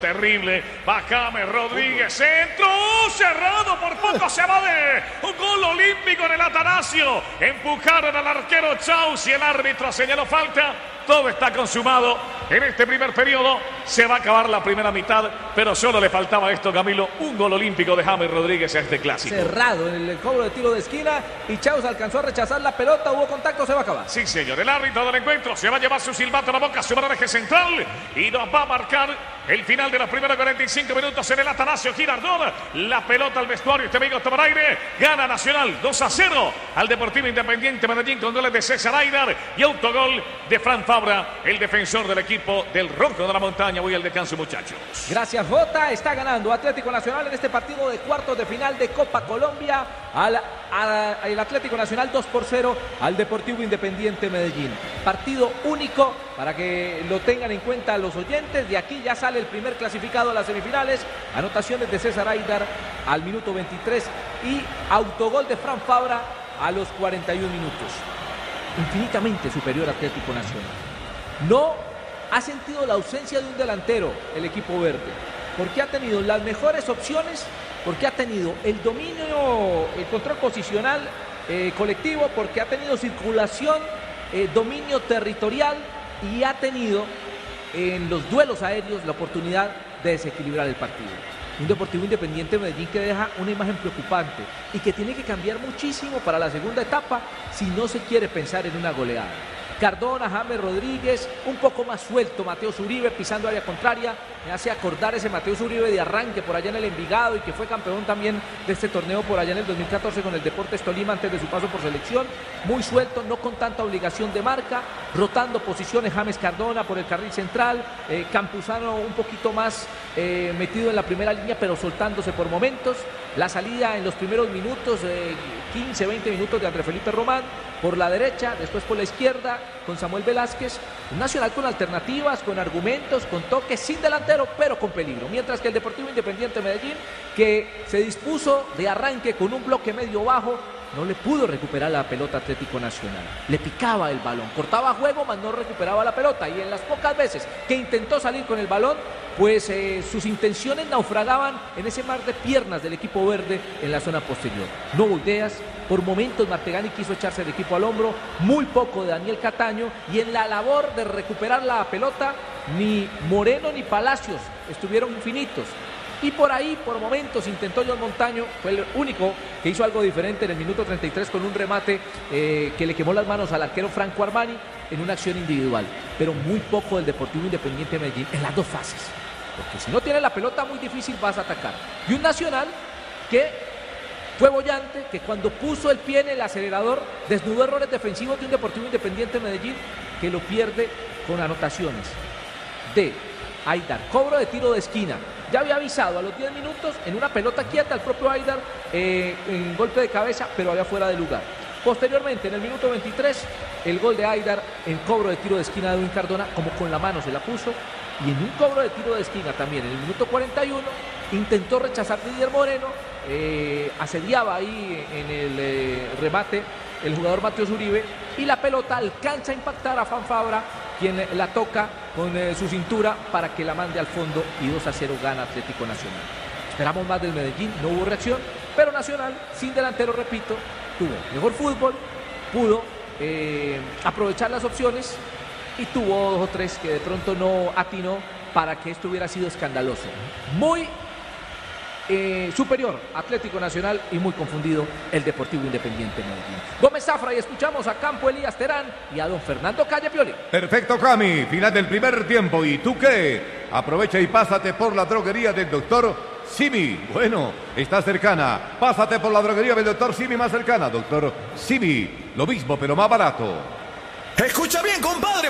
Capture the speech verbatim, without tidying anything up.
Terrible, va James Rodríguez, centro, cerrado por poco, se va de un gol olímpico en el Atanasio, empujaron al arquero Chaus y el árbitro señaló falta. Todo está consumado en este primer periodo. Se va a acabar la primera mitad, pero solo le faltaba esto, Camilo, un gol olímpico de James Rodríguez a este clásico. Cerrado en el cobro de tiro de esquina y Chaus alcanzó a rechazar la pelota, hubo contacto, se va a acabar. Sí, señor, el árbitro del encuentro se va a llevar su silbato a la boca, su eje central y nos va a marcar el final de los primeros cuarenta y cinco minutos en el Atanasio Girardot. La pelota al vestuario, este amigo toma aire, gana Nacional dos a cero al Deportivo Independiente Medellín con goles de César Aidar y autogol de Fran Fabra, el defensor del equipo del Rojo de la Montaña. Voy al descanso, muchachos. Gracias, Jota. Está ganando Atlético Nacional en este partido de cuartos de final de Copa Colombia al, al, al Atlético Nacional dos por cero al Deportivo Independiente Medellín. Partido único para que lo tengan en cuenta los oyentes. De aquí ya sale el primer clasificado a las semifinales. Anotaciones de César Aidar al minuto veintitrés y autogol de Fran Fabra a los cuarenta y un minutos. Infinitamente superior Atlético Nacional. No ha sentido la ausencia de un delantero el equipo verde, porque ha tenido las mejores opciones, porque ha tenido el dominio, el control posicional eh, colectivo, porque ha tenido circulación, eh, dominio territorial y ha tenido en los duelos aéreos la oportunidad de desequilibrar el partido. Un Deportivo Independiente Medellín que deja una imagen preocupante y que tiene que cambiar muchísimo para la segunda etapa si no se quiere pensar en una goleada. Cardona, James Rodríguez, un poco más suelto Mateus Uribe pisando área contraria, me hace acordar ese Mateus Uribe de arranque por allá en el Envigado y que fue campeón también de este torneo por allá en el dos mil catorce con el Deportes Tolima antes de su paso por selección, muy suelto, no con tanta obligación de marca, rotando posiciones James Cardona por el carril central, eh, Campuzano un poquito más eh, metido en la primera línea pero soltándose por momentos, la salida en los primeros minutos, eh, quince, veinte minutos de André Felipe Román, por la derecha, después por la izquierda, con Samuel Velázquez, un Nacional con alternativas, con argumentos, con toques, sin delantero, pero con peligro. Mientras que el Deportivo Independiente Medellín, que se dispuso de arranque con un bloque medio bajo, no le pudo recuperar la pelota Atlético Nacional. Le picaba el balón, cortaba juego, mas no recuperaba la pelota. Y en las pocas veces que intentó salir con el balón, pues eh, sus intenciones naufragaban en ese mar de piernas del equipo verde en la zona posterior. No hubo ideas, por momentos Martegani quiso echarse el equipo al hombro, muy poco de Daniel Cataño, y en la labor de recuperar la pelota, ni Moreno ni Palacios estuvieron infinitos. Y por ahí, por momentos, intentó John Montaño, fue el único que hizo algo diferente en el minuto treinta y tres con un remate eh, que le quemó las manos al arquero Franco Armani en una acción individual. Pero muy poco del Deportivo Independiente de Medellín en las dos fases. Porque si no tiene la pelota, muy difícil vas a atacar. Y un Nacional que fue bollante, que cuando puso el pie en el acelerador, desnudó errores defensivos de un Deportivo Independiente de Medellín que lo pierde con anotaciones de Aidar, cobro de tiro de esquina. Ya había avisado a los diez minutos en una pelota quieta al propio Aidar, eh, en golpe de cabeza, pero había fuera de lugar. Posteriormente, en el minuto veintitrés, el gol de Aidar en cobro de tiro de esquina de Edwin Cardona, como con la mano se la puso. Y en un cobro de tiro de esquina también, en el minuto cuarenta y uno, intentó rechazar Didier Moreno, eh, asediaba ahí en el eh, remate el jugador Mateus Uribe, y la pelota alcanza a impactar a Fran Fabra, quien la toca con eh, su cintura para que la mande al fondo, y dos a cero gana Atlético Nacional. Esperamos más del Medellín, no hubo reacción, pero Nacional, sin delantero, repito, tuvo mejor fútbol, pudo eh, aprovechar las opciones y tuvo dos o tres que de pronto no atinó para que esto hubiera sido escandaloso. Muy Eh, superior Atlético Nacional y muy confundido el Deportivo Independiente Medellín. Gómez Zafra, y escuchamos a Campo Elías Terán y a don Fernando Calle Pioli. Perfecto, Cami, final del primer tiempo. ¿Y tú qué? Aprovecha y pásate por la droguería del doctor Simi. Bueno, está cercana. Pásate por la droguería del doctor Simi más cercana. Doctor Simi, lo mismo pero más barato. Escucha bien, compadre.